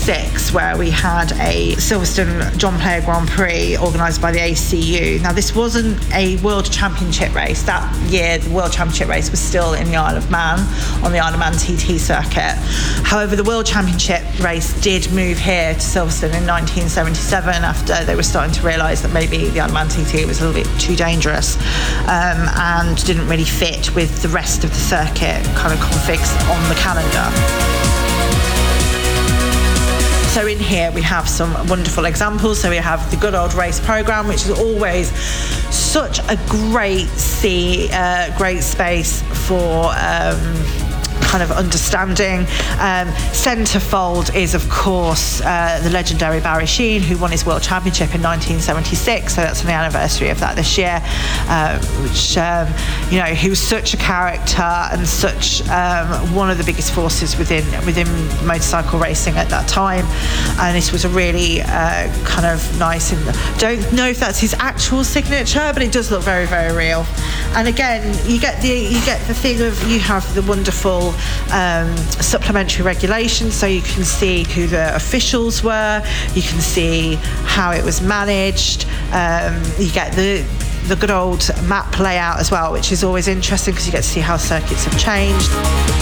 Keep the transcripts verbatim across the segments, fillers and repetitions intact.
seventy-six, where we had a Silverstone John Player Grand Prix organised by the A C U. Now, this wasn't a World Championship race. That year, the World Championship race was still in the Isle of Man, on the Isle of Man T T circuit. However, the World Championship race did move here to Silverstone in nineteen seventy-seven after they were starting to realise that maybe the Isle of Man T T was a little bit too dangerous um, and didn't really fit with the rest of the circuit kind of configs on the calendar. So in here we have some wonderful examples. So we have the good old race programme, which is always such a great see, uh, great space for um, kind of understanding. Um, centrefold is, of course, uh, the legendary Barry Sheene, who won his World Championship in nineteen seventy-six. So that's on the anniversary of that this year. Uh, which um, you know, he was such a character and such um, one of the biggest forces within within motorcycle racing at that time. And this was a really uh, kind of nice. And don't know if that's his actual signature, but it does look very, very real. And again, you get the you get the thing of you have the wonderful um, supplementary regulations, so you can see who the officials were, you can see how it was managed, um, you get the the good old map layout as well, which is always interesting because you get to see how circuits have changed.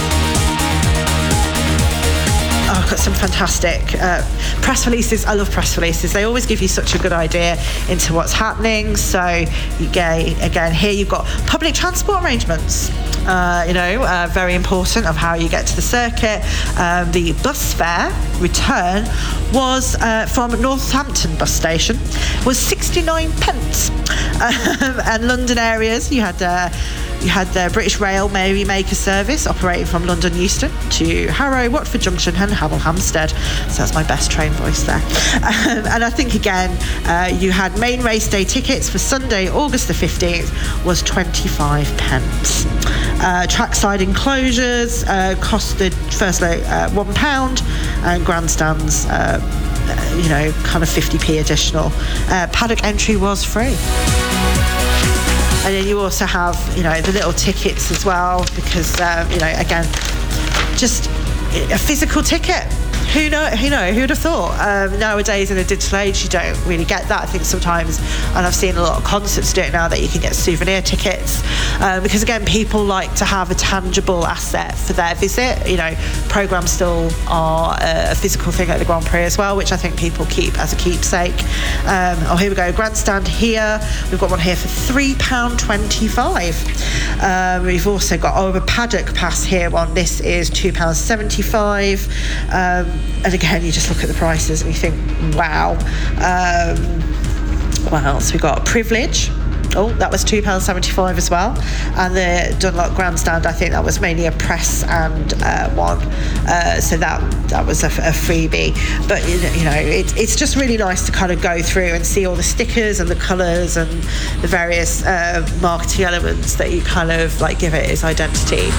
Oh, I've got some fantastic uh, press releases. I love press releases. They always give you such a good idea into what's happening. So you get, again, here you've got public transport arrangements, uh, you know, uh, very important of how you get to the circuit. Um, the bus fare return was uh, from Northampton bus station was sixty-nine pence. Um, and London areas, you had uh, you had the British Rail Mary Maker service operating from London Euston to Harrow, Watford Junction and Hemel Hempstead. So that's my best train voice there. Um, and I think again, uh, you had main race day tickets for Sunday, August the fifteenth was twenty-five pence. Uh, trackside enclosures uh, cost the first load uh, one pound, and grandstands, uh, you know, kind of fifty p additional. Uh, paddock entry was free. And then you also have, you know, the little tickets as well, because, um, you know, again, just a physical ticket. Who know? Who know? Who would have thought? Um, nowadays, in a digital age, you don't really get that. I think sometimes, and I've seen a lot of concerts do it now, that you can get souvenir tickets um, because again, people like to have a tangible asset for their visit. You know, programs still are a physical thing at the Grand Prix as well, which I think people keep as a keepsake. Um, oh, here we go. Grandstand here. We've got one here for three pound twenty-five. Um, we've also got oh, a paddock pass here. One. This is two pounds seventy-five. Um, And again, you just look at the prices and you think, wow. Um, what else? We got Privilege. Oh, that was two pounds seventy-five as well. And the Dunlop Grandstand, I think that was mainly a press and uh, one. Uh, so that that was a, a freebie. But, you know, it, it's just really nice to kind of go through and see all the stickers and the colours and the various uh, marketing elements that you kind of like give it its identity.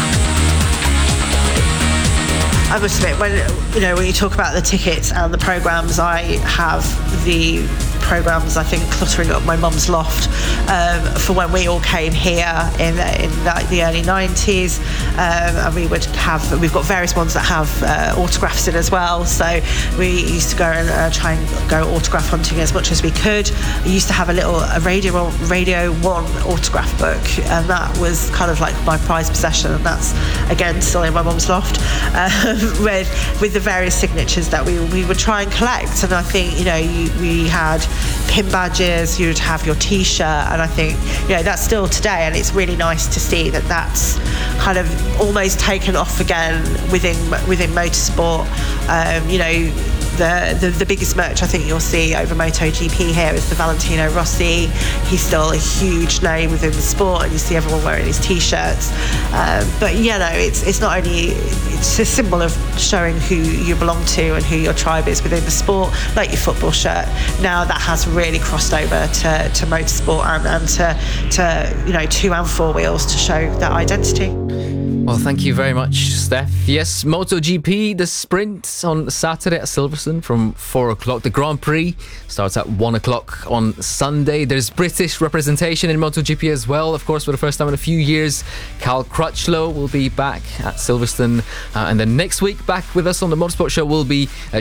I must admit, when you know when you talk about the tickets and the programmes, I have the programmes, I think, cluttering up my mum's loft um, for when we all came here in in the, the early nineties, um, and we would have we've got various ones that have uh, autographs in as well. So we used to go and uh, try and go autograph hunting as much as we could. We used to have a little a radio Radio One autograph book, and that was kind of like my prized possession. And that's again still in my mum's loft. Um, with with the various signatures that we we would try and collect. And I think, you know, you, we had pin badges, you'd have your t-shirt, and I think, you know, that's still today, and it's really nice to see that that's kind of almost taken off again within within motorsport. Um, you know, The, the the biggest merch I think you'll see over MotoGP here is the Valentino Rossi. He's still a huge name within the sport, and you see everyone wearing his t-shirts. Um, but you know, it's it's not only it's a symbol of showing who you belong to and who your tribe is within the sport, like your football shirt. Now that has really crossed over to, to motorsport and, and to to you know two and four wheels to show that identity. Well, thank you very much, Steph. Yes, MotoGP, the sprint on Saturday at Silverstone from four o'clock. The Grand Prix starts at one o'clock on Sunday. There's British representation in MotoGP as well. Of course, for the first time in a few years, Cal Crutchlow will be back at Silverstone. Uh, and then next week, back with us on the Motorsport Show will be uh,